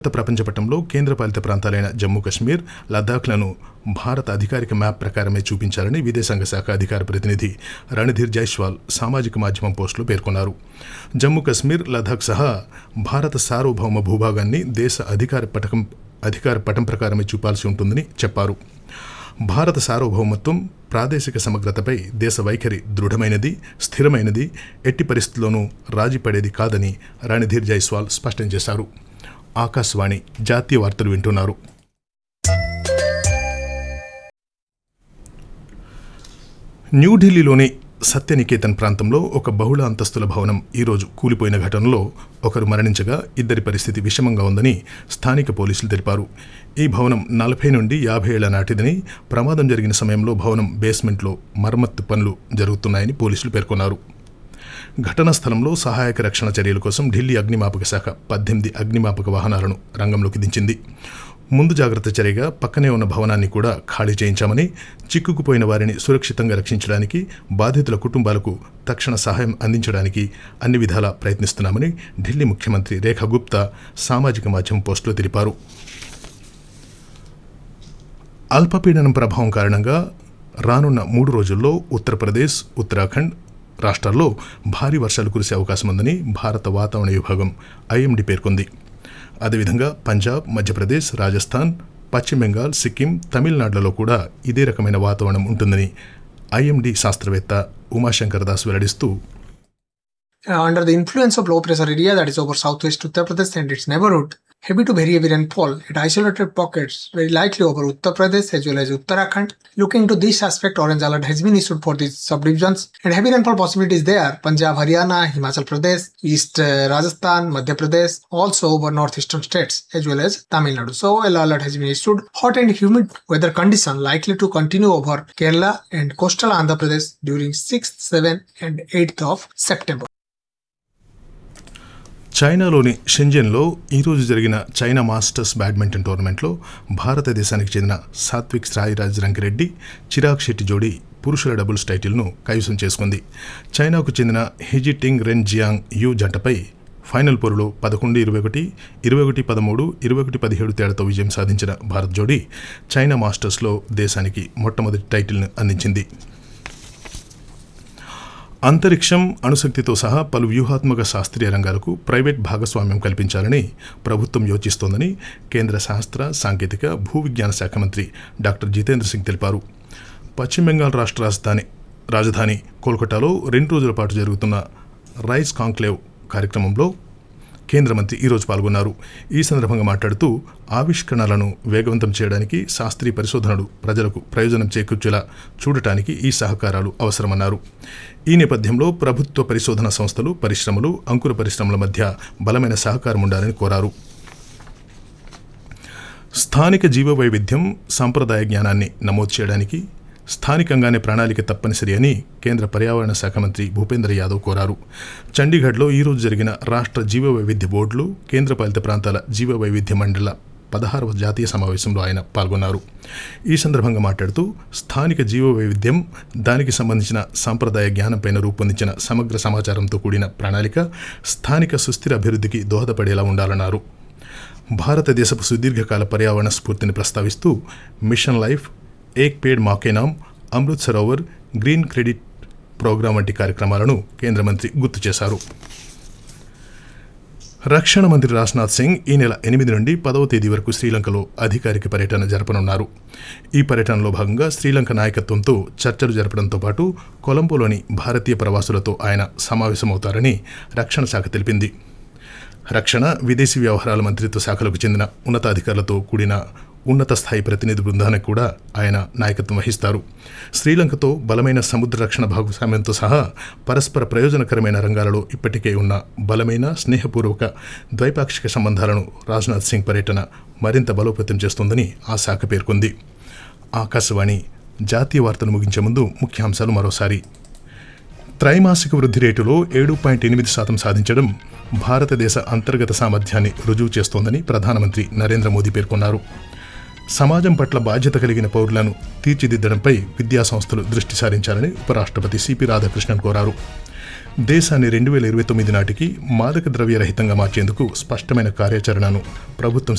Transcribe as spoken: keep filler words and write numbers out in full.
ప్రపంచ పటంలో కేంద్రపాలిత ప్రాంతాలైన జమ్మూ కశ్మీర్, లద్దాఖ్లను భారత అధికారిక మ్యాప్ ప్రకారమే చూపించాలని విదేశాంగ శాఖ అధికార ప్రతినిధి రణధీర్ జైస్వాల్ సామాజిక మాధ్యమం పోస్టులో పేర్కొన్నారు. జమ్మూ కశ్మీర్, లద్దాఖ్ సహా భారత సార్వభౌమ భూభాగాన్ని దేశ అధికార పటకం అధికార పటం ప్రకారమే చూపాల్సి ఉంటుందని చెప్పారు. భారత సార్వభౌమత్వం, ప్రాదేశిక సమగ్రతపై దేశ వైఖరి దృఢమైనది, స్థిరమైనది, ఎట్టి పరిస్థితుల్లోనూ రాజీ పడేది కాదని రణధీర్ జైస్వాల్ స్పష్టం చేశారు. ఆకాశవాణి జాతీయ వార్తలు వింటున్నారు. న్యూఢిల్లీలోని సత్యనికేతన్ ప్రాంతంలో ఒక బహుళ అంతస్తుల భవనం ఈరోజు కూలిపోయిన ఘటనలో ఒకరు మరణించగా ఇద్దరి పరిస్థితి విషమంగా ఉందని స్థానిక పోలీసులు తెలిపారు. ఈ భవనం నలభై నుండి యాభై ఏళ్ల నాటిదని, ప్రమాదం జరిగిన సమయంలో భవనం బేస్మెంట్లో మరమ్మత్తు పనులు జరుగుతున్నాయని పోలీసులు పేర్కొన్నారు. ఘటనా స్థలంలో సహాయక రక్షణ చర్యల కోసం ఢిల్లీ అగ్నిమాపక శాఖ పద్దెనిమిది అగ్నిమాపక వాహనాలను రంగంలోకి దించింది. ముందు జాగ్రత్త చర్యగా పక్కనే ఉన్న భవనాన్ని కూడా ఖాళీ చేయించామని, చిక్కుకుపోయిన వారిని సురక్షితంగా రక్షించడానికి, బాధితుల కుటుంబాలకు తక్షణ సహాయం అందించడానికి అన్ని విధాలా ప్రయత్నిస్తున్నామని ఢిల్లీ ముఖ్యమంత్రి రేఖా గుప్తా సామాజిక మాధ్యమం పోస్టులో తెలిపారు. అల్పపీడనం ప్రభావం కారణంగా రానున్న మూడు రోజుల్లో ఉత్తరప్రదేశ్, ఉత్తరాఖండ్ రాష్ట్రాల్లో భారీ వర్షాలు కురిసే అవకాశం ఉందని భారత వాతావరణ విభాగం ఐఎండీ పేర్కొంది. అదేవిధంగా పంజాబ్, మధ్యప్రదేశ్, రాజస్థాన్, పశ్చిమ బెంగాల్, సిక్కిం, తమిళనాడులలో కూడా ఇదే రకమైన వాతావరణం ఉంటుందని ఐఎండీ శాస్త్రవేత్త Umashankar Das వెల్లడిస్తూ, Uh, under the influence of low pressure area that is over southwest Uttar Pradesh and its neighborhood, heavy to very heavy rainfall at isolated pockets very likely over Uttar Pradesh as well as Uttarakhand. Looking to this aspect, orange alert has been issued for these subdivisions and heavy rainfall possibilities there. Punjab, Haryana, Himachal Pradesh, East uh, Rajasthan, Madhya Pradesh, also over northeastern states as well as Tamil Nadu. So yellow alert has been issued. Hot and humid weather condition likely to continue over Kerala and coastal Andhra Pradesh during sixth, seventh and eighth of September. చైనాలోని షెంజన్లో ఈరోజు జరిగిన China masters badminton టోర్నమెంట్లో భారతదేశానికి చెందిన సాత్విక్ సాయిరాజ్ రంకిరెడ్డి, చిరాగ్ శెట్టి జోడీ పురుషుల doubles టైటిల్ను కైవసం చేసుకుంది. చైనాకు చెందిన హెజిటింగ్ రెన్ జియాంగ్ యూ జంటపై ఫైనల్ పోరులో పదకొండు ఇరవై ఒకటి, ఇరవై ఒకటి పదమూడు, ఇరవై ఒకటి పదిహేడు తేడాతో విజయం సాధించిన భారత్ జోడీ చైనా మాస్టర్స్లో దేశానికి మొట్టమొదటి టైటిల్ను అందించింది. అంతరిక్షం, అణుశక్తితో సహా పలు వ్యూహాత్మక శాస్త్రీయ రంగాలకు ప్రైవేట్ భాగస్వామ్యం కల్పించాలని ప్రభుత్వం యోచిస్తోందని కేంద్ర శాస్త్ర, సాంకేతిక, భూ విజ్ఞాన శాఖ మంత్రి డాక్టర్ జితేంద్ర సింగ్ తెలిపారు. పశ్చిమ బెంగాల్ రాష్ట్ర రాజధాని రాజధాని కోల్కతాలో రెండు రోజుల పాటు జరుగుతున్న రైస్ కాంక్లేవ్ కార్యక్రమంలో కేంద్ర మంత్రి ఈరోజు పాల్గొన్నారు. ఈ సందర్భంగా మాట్లాడుతూ, ఆవిష్కరణలను వేగవంతం చేయడానికి, శాస్త్రీయ పరిశోధనలు ప్రజలకు ప్రయోజనం చేకూర్చేలా చూడటానికి ఈ సహకారాలు అవసరమన్నారు. ఈ నేపథ్యంలో ప్రభుత్వ పరిశోధన సంస్థలు, పరిశ్రమలు, అంకుర పరిశ్రమల మధ్య బలమైన సహకారం ఉండాలని కోరారు. స్థానిక జీవ వైవిధ్యం, సాంప్రదాయ జ్ఞానాన్ని నమోదు చేయడానికి స్థానికంగానే ప్రణాళిక తప్పనిసరి అని కేంద్ర పర్యావరణ శాఖ మంత్రి భూపేంద్ర యాదవ్ కోరారు. చండీగఢ్లో ఈరోజు జరిగిన రాష్ట్ర జీవ వైవిధ్య బోర్డులు, కేంద్రపాలిత ప్రాంతాల జీవ వైవిధ్య మండళ్ల పదహారవ జాతీయ సమావేశంలో ఆయన పాల్గొన్నారు. ఈ సందర్భంగా మాట్లాడుతూ, స్థానిక జీవ వైవిధ్యం, దానికి సంబంధించిన సాంప్రదాయ జ్ఞానంపైన రూపొందించిన సమగ్ర సమాచారంతో కూడిన ప్రణాళిక స్థానిక సుస్థిర అభివృద్ధికి దోహదపడేలా ఉండాలన్నారు. భారతదేశపు సుదీర్ఘకాల పర్యావరణ స్ఫూర్తిని ప్రస్తావిస్తూ మిషన్ లైఫ్, ఏక్ పేడ్ మాకే నామ్, Amrit Sarovar, green credit programme వంటి కార్యక్రమాలను కేంద్ర మంత్రి గుర్తు చేశారు. రక్షణ మంత్రి రాజ్నాథ్ సింగ్ ఈ నెల ఎనిమిది నుండి పదవ తేదీ వరకు శ్రీలంకలో అధికారిక పర్యటన జరపనున్నారు. ఈ పర్యటనలో భాగంగా శ్రీలంక నాయకత్వంతో చర్చలు జరపడంతో పాటు కొలంబోలోని భారతీయ ప్రవాసులతో ఆయన సమావేశమవుతారని రక్షణ శాఖ తెలిపింది. రక్షణ, విదేశీ వ్యవహారాల మంత్రిత్వ శాఖలకు చెందిన ఉన్నతాధికారులతో కూడిన ఉన్నత స్థాయి ప్రతినిధి బృందానికి కూడా ఆయన నాయకత్వం వహిస్తారు. శ్రీలంకతో బలమైన సముద్ర రక్షణ భాగస్వామ్యంతో సహా పరస్పర ప్రయోజనకరమైన రంగాలలో ఇప్పటికే ఉన్న బలమైన స్నేహపూర్వక ద్వైపాక్షిక సంబంధాలను రాజ్నాథ్ సింగ్ పర్యటన మరింత బలోపేతం చేస్తోందని ఆ శాఖ పేర్కొంది. ఆకాశవాణి జాతీయ వార్తలు ముగించే ముందు ముఖ్యాంశాలు మరోసారి. త్రైమాసిక వృద్ధి రేటులో ఏడు పాయింట్ ఎనిమిది శాతం సాధించడం భారతదేశ అంతర్గత సామర్థ్యాన్ని రుజువు చేస్తోందని ప్రధానమంత్రి నరేంద్ర మోదీ పేర్కొన్నారు. సమాజం పట్ల బాధ్యత కలిగిన పౌరులను తీర్చిదిద్దడంపై విద్యా సంస్థలు దృష్టి సారించాలని ఉపరాష్ట్రపతి సిపి రాధాకృష్ణన్ కోరారు. దేశాన్ని రెండు వేల ఇరవై తొమ్మిది నాటికి మాదక ద్రవ్య రహితంగా మార్చేందుకు స్పష్టమైన కార్యాచరణను ప్రభుత్వం